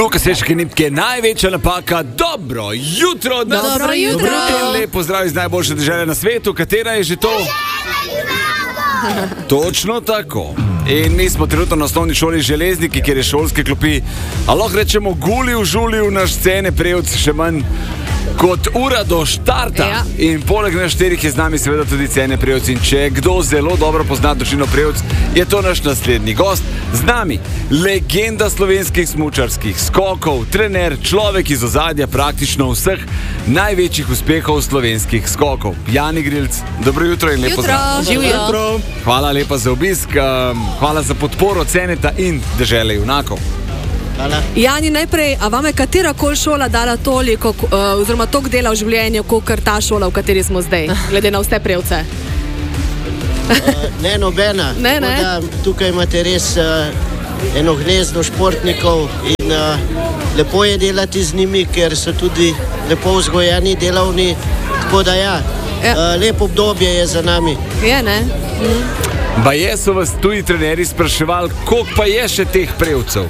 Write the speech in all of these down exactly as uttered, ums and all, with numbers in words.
Luka Sečke Nipke, največja napaka. Dobro jutro, Dobro, Dobro jutro. jutro. Lep pozdrav iz najboljše dežele na svetu. Katera je že to? Točno tako. In mi smo trenutno na osnovni šoli Železniki, kjer je šolske klopi. A lahko rečemo guli v žuli v naš scene prejevc še manj kot ura do štarta. Ja. In poleg nas štirih je z nami seveda tudi cene prejevc. In če kdo zelo dobro pozna družino prejevc, je to naš naslednji gost. Z nami legenda slovenskih smučarskih skokov, trener, človek iz ozadja praktično vseh največjih uspehov slovenskih skokov. Jani Grilc, dobro jutro in lepo zdrav. Živijo. Hvala lepa za obisk, hvala za podporo Ceneta in Dežele junakov. Hvala. Jani, najprej, a vam je katera kol šola dala toliko, uh, oziroma toliko dela v življenju, kot ta šola, v kateri smo zdaj, glede na vse prejevce? Uh, ne, nobena. Ne, ne. Da, tukaj imate res uh, eno gnezdo športnikov in uh, lepo je delati z njimi, ker so tudi lepo vzgojeni, delavni. Tako da ja, Ja. uh, lepo obdobje je za nami. Je, ne? Mm. Baje so vas tuji trenerji spraševali, koliko pa je še teh prejevcev?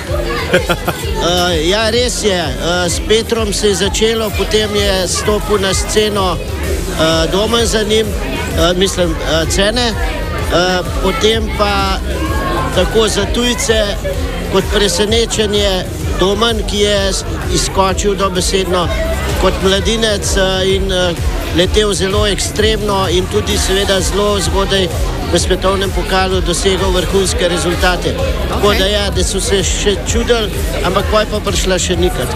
Uh, ja, res je. Uh, s Petrom se je začelo, potem je stopil na sceno uh, Domen za njim, uh, mislim, uh, Cene, uh, potem pa tako za tujce kot presenečenje Domen, ki je izskočil dobesedno kot mladinec uh, in uh, letel zelo ekstremno in tudi seveda zelo zgodaj v svetovnem pokalu dosegal vrhunske rezultate. Tako Okay. da ja, da so se še čudili, ampak pa je pa prišla še nikad.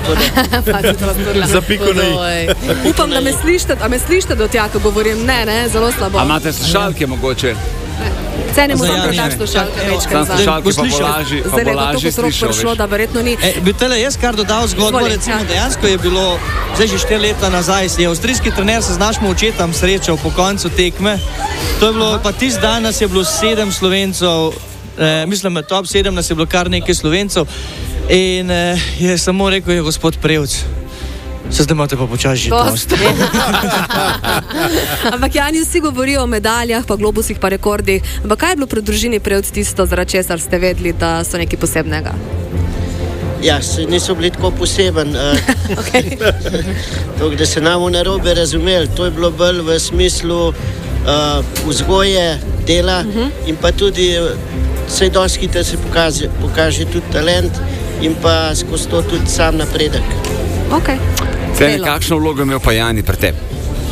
Za piko na i. Upam, da me slišite, a me slišite do tja, ko govorim. Ne, ne, zelo slabo. A imate slušalke mogoče? Cenimo Za samo Jani, tak ne. slušalke Evo, večkrat Sam za. slušalke Bo pa bo slišal. lažje, pa Zdaj bo je pa to lažje kot rok slišal, prišlo, veš. da verjetno ni. E, bi tele jaz kar dodal zgodbo, Izvoli, recimo, ja. dejansko je bilo, zdaj že štiri leta nazaj, je avstrijski trener se z našim očetom srečal po koncu tekme. To je bilo, pa tisti dan nas je bilo sedem Slovencev, eh, mislim, top sedem nas je bilo kar nekaj Slovencev in eh, je samo rekel, je gospod Prevc, se zdaj imate pa počasi že dost. Dost. Ampak Jani, vsi govorijo o medaljah, pa globusih, pa rekordih. Ampak kaj je bilo pri družini prejevc tisto, zaradi česar ste vedeli, da so nekaj posebnega? Ja, se niso bili tako poseben. Uh, Okay. to, da se nam narobe razumeli, to je bilo bolj v smislu uh, vzgoje, dela uh -huh. in pa tudi vse dosti hitro se pokaže, pokaže tudi talent in pa skozi to tudi sam napredek. Okay. Cene, Delo. kakšno vlogo je imel pa Jani pri tebi?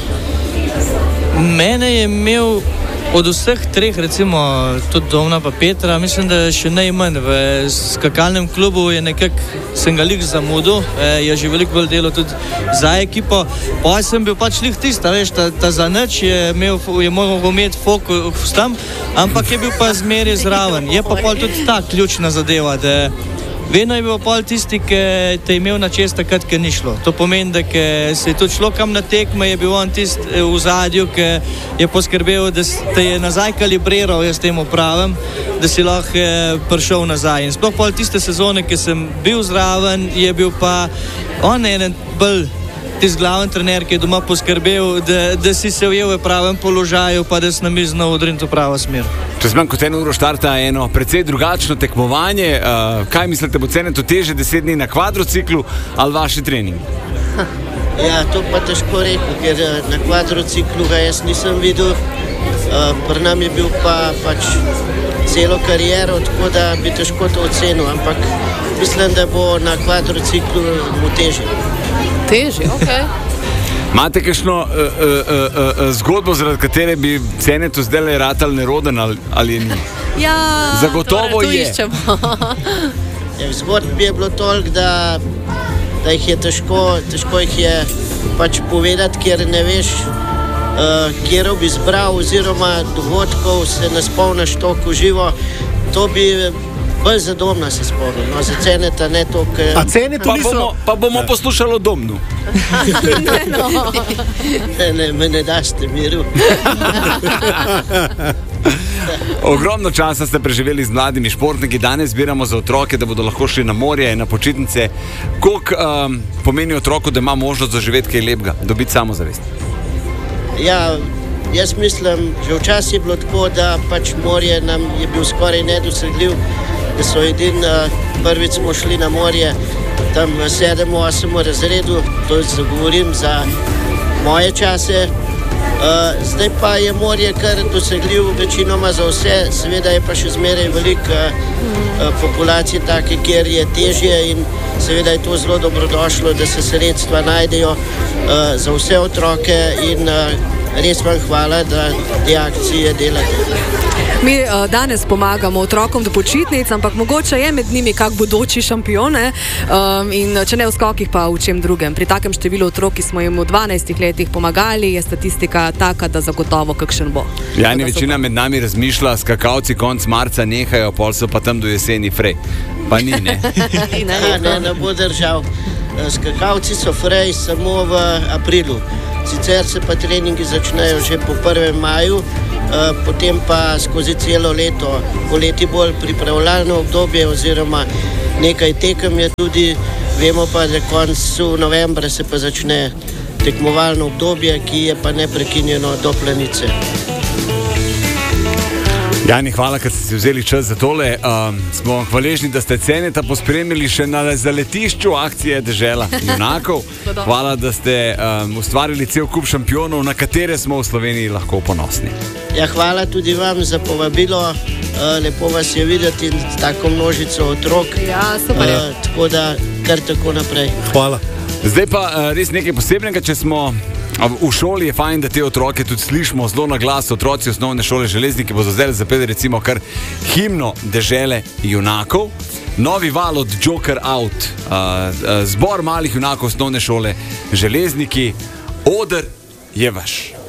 Mene je imel od vseh treh, recimo tudi Domna pa Petra, mislim, da še najmanj. V skakalnem klubu je nekako, sem ga lik zamudil, eh, je že veliko bolj delo tudi za ekipo. Pa sem bil pač lih tista, veš, ta, ta za nič je, imel, je moral imeti fokus tam, ampak je bil pa zmeraj zraven. Je pa pol tudi ta ključna zadeva, da vedno je bil pol tisti, ki te je imel na čest takrat, ki ni šlo. To pomeni, da ke se je tudi šlo kam na tekme, je bil on tisti v zadju, ki je poskrbel, da te je nazaj kalibriral, jaz temu pravim, da si lahko eh, prišel nazaj. In sploh pol tiste sezone, ki sem bil zraven, je bil pa on enen bolj tisti glaven trener, ki je doma poskrbel, da, da si se ujel v pravem položaju, pa da si nam znal odriniti v pravo smer. Čez manj kot eno uro štarta eno precej drugačno tekmovanje. Uh, kaj mislite, bo Cenetu teže deset dni na kvadrociklu ali vaši treningi? Ja, to pa težko rekel, ker eh, na kvadrociklu ga jaz nisem videl. Uh, pri nam je bil pa pač celo kariero, tako da bi težko to ocenil, ampak mislim, da bo na kvadrociklu mu težje. Težje, ok. Imate kakšno uh, uh, uh, uh, zgodbo, zaradi katere bi Cenetu zdaj le ratal neroden ali, ali ni? Ja, Zagotovo torej, je. to iščemo. Ja, zgodb je bilo toliko, da, da jih je težko, težko jih je pač povedati, ker ne veš, uh, kjer bi zbral, oziroma dogodkov se ne spomniš toliko živo. To bi bolj za Domna se spomnil, no, za Ceneta ne toliko. A Cene Pa tudi so... bomo, pa bomo poslušali o Domnu. Ne, no. Ne, ne, me ne daste miru. Ogromno časa ste preživeli z mladimi športniki, danes zbiramo za otroke, da bodo lahko šli na morje in na počitnice. Koliko um, pomeni otroku, da ima možnost zaživeti kaj lepega, dobiti samozavest? Ja, jaz mislim, že včasih je bilo tako, da pač morje nam je bil skoraj nedosegljiv, da so edin, prvič smo šli na morje, tam v sedem osem razredu, to zagovorim za moje čase. Uh, zdaj pa je morje kar dosegljiv večinoma za vse, seveda je pa še zmeraj veliko uh, populacije take, kjer je težje in seveda je to zelo dobrodošlo, da se sredstva najdejo uh, za vse otroke in uh, res vam hvala, da te akcije delate. Mi uh, danes pomagamo otrokom do počitnic, ampak mogoče je med njimi kak bodoči šampion, um, in če ne v skokih, pa v čem drugem. Pri takem številu otrok, ki smo jim v dvanajstih letih pomagali, je statistika taka, da zagotovo kakšen bo. Jani, večina med nami razmišlja, skakalci konc marca nehajo, pol so pa tam do jeseni frej. Pa ni, ne? ne, ne, ne bo držal. Skakalci so frej samo v aprilu. Sicer se pa treningi začnejo že po prvem maju, potem pa skozi celo leto, poleti bolj pripravljalno obdobje oziroma nekaj tekem je tudi, vemo pa, da koncu novembra se pa začne tekmovalno obdobje, ki je pa neprekinjeno do Planice. Jani, hvala, ker ste si vzeli čas za tole. Um, smo hvaležni, da ste Ceneta pospremili še na zaletišču akcije Dežela junakov. Hvala, da ste um, ustvarili cel kup šampionov, na katere smo v Sloveniji lahko ponosni. Ja, hvala tudi vam za povabilo. Uh, lepo vas je videti in tako množico otrok. Ja, super. Uh, tako da kar tako naprej. Hvala. Zdaj pa uh, res nekaj posebnega, če smo v šoli, je fajn, da te otroke tudi slišimo zelo na glas. Otroci osnovne šole Železniki bodo zdaj zapeli recimo kar himno Dežele junakov. Novi val od Joker Out, uh, uh, zbor malih junakov osnovne šole Železniki. Oder je vaš.